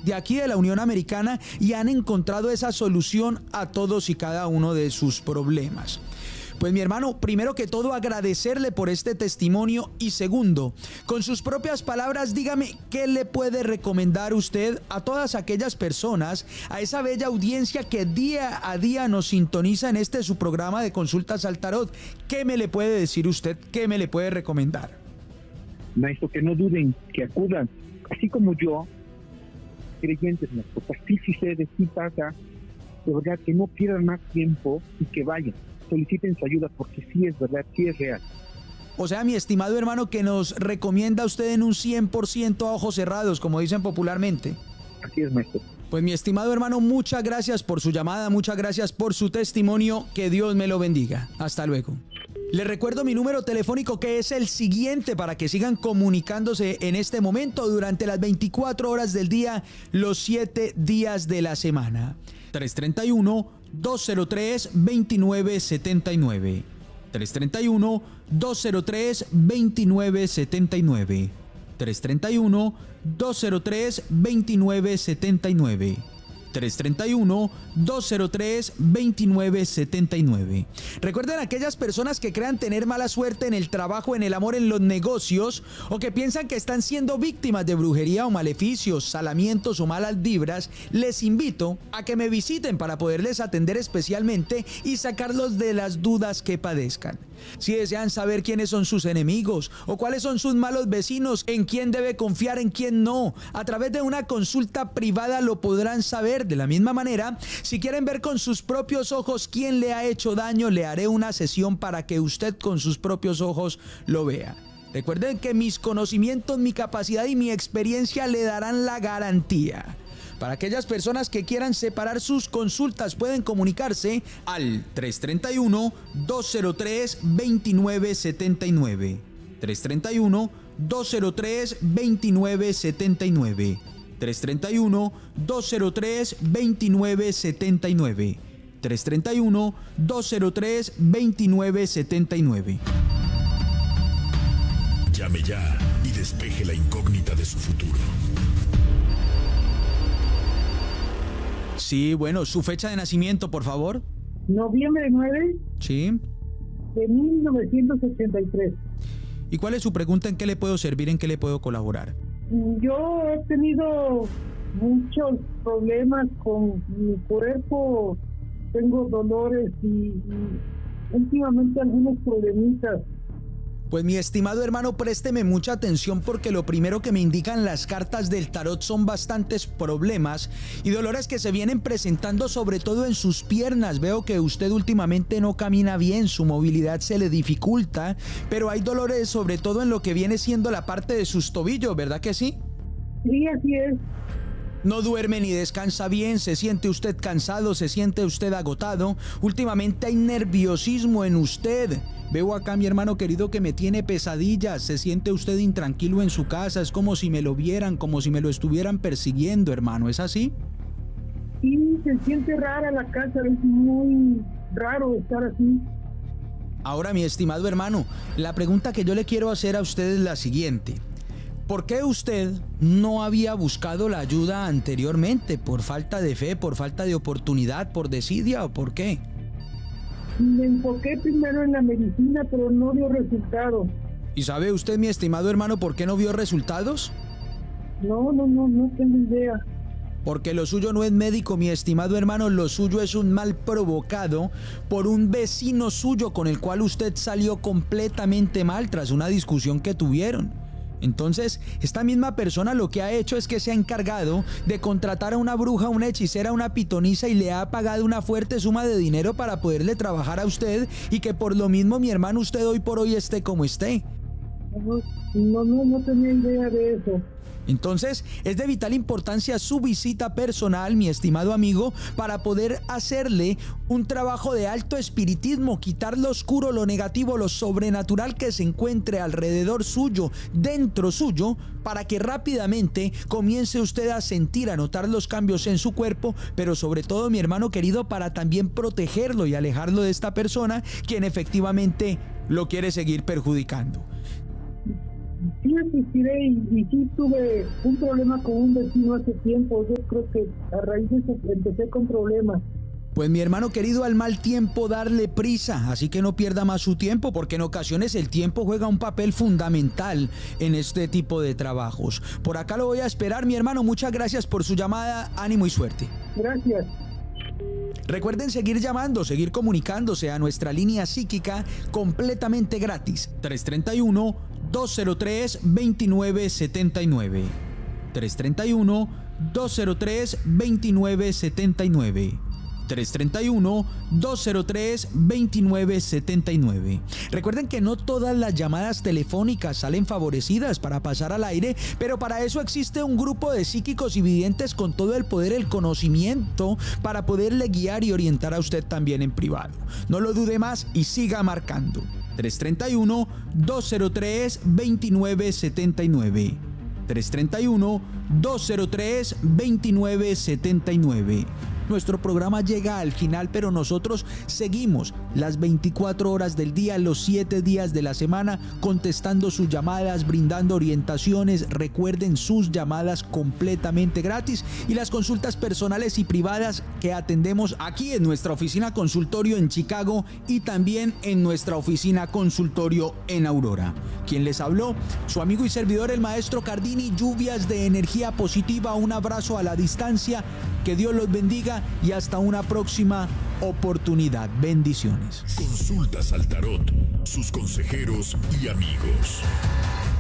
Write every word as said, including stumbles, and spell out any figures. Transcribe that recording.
de aquí de la Unión Americana y han encontrado esa solución a todos y cada uno de sus problemas. Pues mi hermano, primero que todo agradecerle por este testimonio y segundo, con sus propias palabras dígame qué le puede recomendar usted a todas aquellas personas, a esa bella audiencia que día a día nos sintoniza en este su programa de consultas al tarot. ¿Qué me le puede decir usted? ¿Qué me le puede recomendar? Maestro, que no duden, que acudan, así como yo, creyentes, maestro, así sucede, sí pasa, de verdad que no pierdan más tiempo y que vayan. Soliciten su ayuda porque sí es verdad, sí es real. O sea, mi estimado hermano, que nos recomienda usted en un cien por ciento a ojos cerrados, como dicen popularmente. Así es, maestro. Pues mi estimado hermano, muchas gracias por su llamada, muchas gracias por su testimonio, que Dios me lo bendiga. Hasta luego. Les recuerdo mi número telefónico, que es el siguiente, para que sigan comunicándose en este momento durante las veinticuatro horas del día, los siete días de la semana. tres tres uno, dos cero tres, dos nueve siete nueve. tres tres uno, dos cero tres, dos nueve siete nueve. tres tres uno, dos cero tres, dos nueve siete nueve. tres tres uno, dos cero tres, dos nueve siete nueve. Recuerden aquellas personas que crean tener mala suerte en el trabajo, en el amor, en los negocios, o que piensan que están siendo víctimas de brujería o maleficios, salamientos o malas vibras, les invito a que me visiten para poderles atender especialmente y sacarlos de las dudas que padezcan. Si desean saber quiénes son sus enemigos o cuáles son sus malos vecinos, en quién debe confiar, en quién no, a través de una consulta privada lo podrán saber. De la misma manera, si quieren ver con sus propios ojos quién le ha hecho daño, le haré una sesión para que usted con sus propios ojos lo vea. Recuerden que mis conocimientos, mi capacidad y mi experiencia le darán la garantía. Para aquellas personas que quieran separar sus consultas, pueden comunicarse al tres tres uno, dos cero tres, dos nueve siete nueve. tres tres uno, dos cero tres, dos nueve siete nueve. tres tres uno, dos cero tres, dos nueve siete nueve. tres tres uno, dos cero tres, dos nueve siete nueve. Llame ya y despeje la incógnita de su futuro. Sí, bueno, su fecha de nacimiento, por favor. Noviembre nueve. Sí. De mil novecientos ochenta y tres. ¿Y cuál es su pregunta? ¿En qué le puedo servir? ¿En qué le puedo colaborar? Yo he tenido muchos problemas con mi cuerpo. Tengo dolores y, y últimamente algunos problemitas. Pues mi estimado hermano, présteme mucha atención porque lo primero que me indican las cartas del tarot son bastantes problemas y dolores que se vienen presentando sobre todo en sus piernas. Veo que usted últimamente no camina bien, su movilidad se le dificulta, pero hay dolores sobre todo en lo que viene siendo la parte de sus tobillos, ¿verdad que sí? Sí, así es. No duerme ni descansa bien, se siente usted cansado, se siente usted agotado. Últimamente hay nerviosismo en usted. Veo acá mi hermano querido que me tiene pesadillas, se siente usted intranquilo en su casa, es como si me lo vieran, como si me lo estuvieran persiguiendo, hermano, ¿es así? Sí, se siente rara la casa, es muy raro estar así. Ahora, mi estimado hermano, la pregunta que yo le quiero hacer a usted es la siguiente. ¿Por qué usted no había buscado la ayuda anteriormente? ¿Por falta de fe, por falta de oportunidad, por desidia o por qué? Me enfoqué primero en la medicina, pero no dio resultado. ¿Y sabe usted, mi estimado hermano, por qué no vio resultados? No, no, no, no tengo idea. Porque lo suyo no es médico, mi estimado hermano, lo suyo es un mal provocado por un vecino suyo con el cual usted salió completamente mal tras una discusión que tuvieron. Entonces, esta misma persona lo que ha hecho es que se ha encargado de contratar a una bruja, una hechicera, una pitonisa y le ha pagado una fuerte suma de dinero para poderle trabajar a usted y que por lo mismo, mi hermano, usted hoy por hoy esté como esté. No, no, no tenía idea de eso. Entonces, es de vital importancia su visita personal, mi estimado amigo, para poder hacerle un trabajo de alto espiritismo, quitar lo oscuro, lo negativo, lo sobrenatural que se encuentre alrededor suyo, dentro suyo, para que rápidamente comience usted a sentir, a notar los cambios en su cuerpo, pero sobre todo, mi hermano querido, para también protegerlo y alejarlo de esta persona, quien efectivamente lo quiere seguir perjudicando. Sí asistiré y, y sí tuve un problema con un vecino hace tiempo. Yo creo que a raíz de eso empecé con problemas. Pues mi hermano querido, al mal tiempo darle prisa, así que no pierda más su tiempo, porque en ocasiones el tiempo juega un papel fundamental en este tipo de trabajos. Por acá lo voy a esperar, mi hermano. Muchas gracias por su llamada, ánimo y suerte. Gracias. Recuerden seguir llamando, seguir comunicándose a nuestra línea psíquica completamente gratis. tres tres uno, dos cero tres, dos nueve siete nueve. tres tres uno, dos cero tres, dos nueve siete nueve. tres tres uno, dos cero tres, dos nueve siete nueve. Recuerden que no todas las llamadas telefónicas salen favorecidas para pasar al aire, pero para eso existe un grupo de psíquicos y videntes con todo el poder, el conocimiento, para poderle guiar y orientar a usted también en privado. No lo dude más y siga marcando. tres tres uno, dos cero tres, dos nueve siete nueve. tres tres uno, dos cero tres, dos nueve siete nueve. Nuestro programa llega al final, pero nosotros seguimos las veinticuatro horas del día, los siete días de la semana, contestando sus llamadas, brindando orientaciones. Recuerden, sus llamadas completamente gratis y las consultas personales y privadas que atendemos aquí en nuestra oficina consultorio en Chicago y también en nuestra oficina consultorio en Aurora. Quien les habló, su amigo y servidor, el maestro Cardini. Lluvias de energía positiva, un abrazo a la distancia, que Dios los bendiga y hasta una próxima oportunidad. Bendiciones. Consultas al tarot, sus consejeros y amigos.